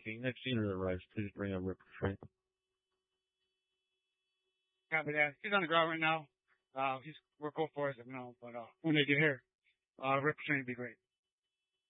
Okay, next unit arrives. Please bring up Ripper Train. Copy that. He's on the ground right now. We're cool for us, but when they get here, Ripper Train would be great.